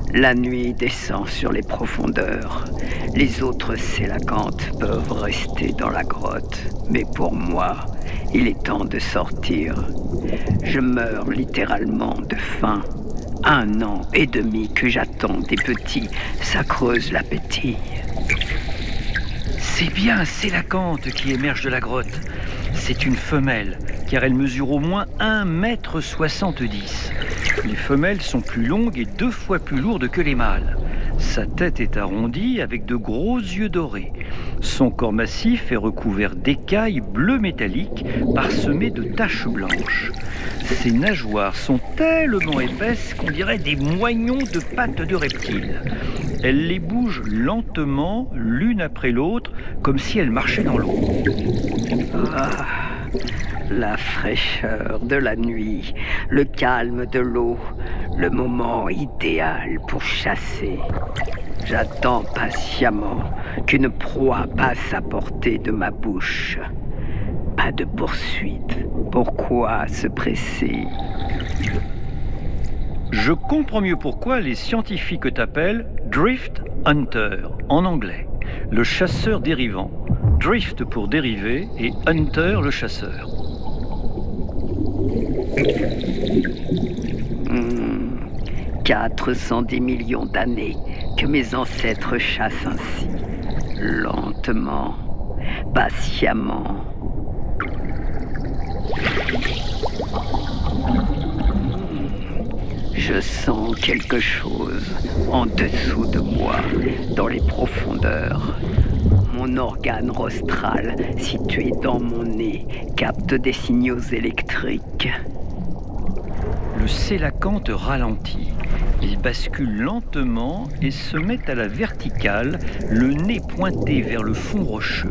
La nuit descend sur les profondeurs. Les autres sélacantes peuvent rester dans la grotte. Mais pour moi, il est temps de sortir. Je meurs littéralement de faim. 1 an et demi que j'attends des petits. Ça creuse l'appétit. C'est bien un sélacanthe qui émerge de la grotte. C'est une femelle, car elle mesure au moins 1,70 m. Les femelles sont plus longues et 2 fois plus lourdes que les mâles. Sa tête est arrondie avec de gros yeux dorés. Son corps massif est recouvert d'écailles bleues métalliques parsemées de taches blanches. Ses nageoires sont tellement épaisses qu'on dirait des moignons de pattes de reptiles. Elle les bouge lentement, l'une après l'autre, comme si elle marchait dans l'eau. Ah, la fraîcheur de la nuit, le calme de l'eau, le moment idéal pour chasser. J'attends patiemment qu'une proie passe à portée de ma bouche. Pas de poursuite. Pourquoi se presser? Je comprends mieux pourquoi les scientifiques t'appellent Drift Hunter, en anglais. Le chasseur dérivant. Drift pour dériver et Hunter le chasseur. 410 millions d'années que mes ancêtres chassent ainsi. Lentement, patiemment. Je sens quelque chose en dessous de moi, dans les profondeurs. Mon organe rostral, situé dans mon nez, capte des signaux électriques. Le sélacanthe ralentit. Il bascule lentement et se met à la verticale, le nez pointé vers le fond rocheux.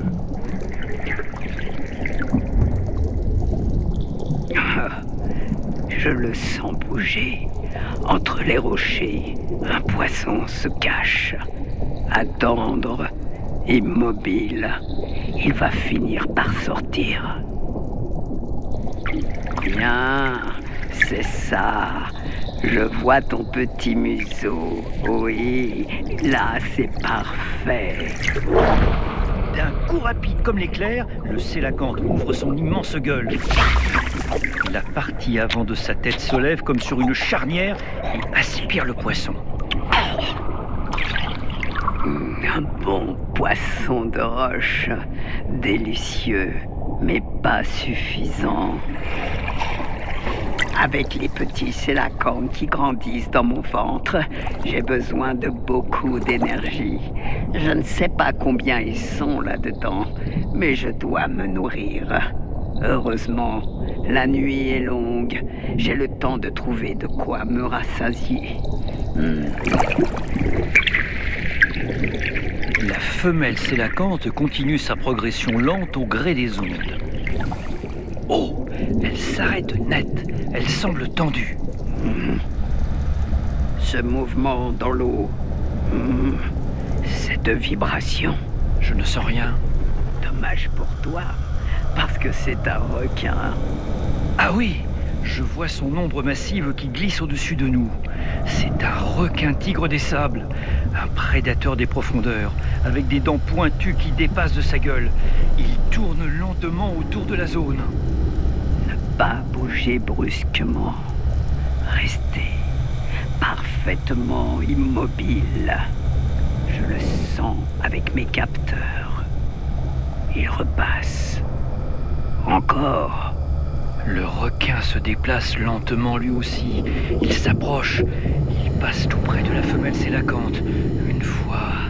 Je le sens bouger. Entre les rochers, un poisson se cache. Attendre, immobile. Il va finir par sortir. Bien, c'est ça. Je vois ton petit museau. Oui, là c'est parfait. D'un coup rapide comme l'éclair, le sélacanthe ouvre son immense gueule. La partie avant de sa tête se lève comme sur une charnière et aspire le poisson. Un bon poisson de roche, délicieux, mais pas suffisant. Avec les petits sélacantes qui grandissent dans mon ventre, j'ai besoin de beaucoup d'énergie. Je ne sais pas combien ils sont là-dedans, mais je dois me nourrir. Heureusement, la nuit est longue. J'ai le temps de trouver de quoi me rassasier. La femelle sélacanthe continue sa progression lente au gré des ondes. Oh, elle s'arrête net. Elle semble tendue. Ce mouvement dans l'eau, cette vibration. Je ne sens rien. Dommage pour toi, parce que c'est un requin. Ah oui, je vois son ombre massive qui glisse au-dessus de nous. C'est un requin tigre des sables, un prédateur des profondeurs, avec des dents pointues qui dépassent de sa gueule. Il tourne lentement autour de la zone. Ne pas bouger brusquement. Rester parfaitement immobile. Je le sens avec mes capteurs. Il repasse. Encore. Le requin se déplace lentement lui aussi. Il s'approche. Il passe tout près de la femelle sélacanthe. Une fois,